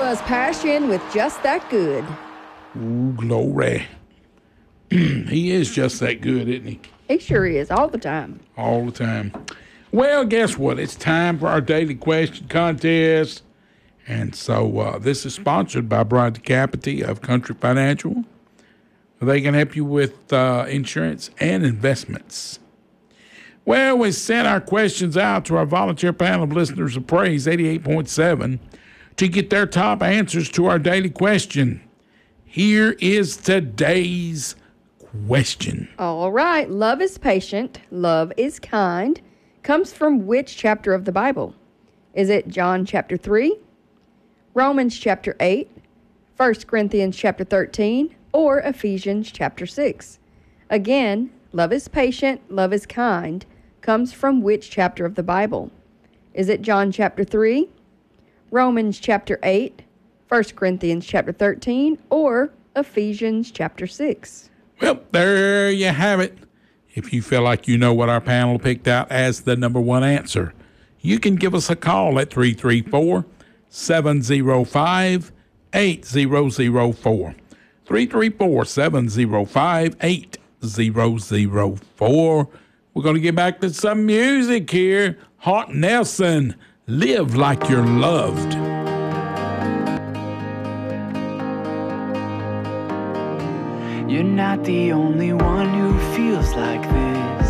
was Passion with Just That Good. Ooh, glory. He is just that good, isn't he? He sure is, all the time. All the time. Well, guess what? It's time for our daily question contest. And so this is sponsored by Brian DeCapity of Country Financial. They can help you with insurance and investments. Well, we sent our questions out to our volunteer panel of listeners of Praise 88.7 to get their top answers to our daily question. Here is today's question. All right. Love is patient. Love is kind. Comes from which chapter of the Bible? Is it John chapter 3, Romans chapter 8, 1 Corinthians chapter 13, or Ephesians chapter 6? Again, love is patient. Love is kind. Comes from which chapter of the Bible? Is it John chapter 3, Romans chapter 8, 1 Corinthians chapter 13, or Ephesians chapter 6? Well, there you have it. If you feel like you know what our panel picked out as the number one answer, you can give us a call at 334-705-8004. 334-705-8004. We're going to get back to some music here. Hart Nelson, Live Like You're Loved. You're not the only one who feels like this.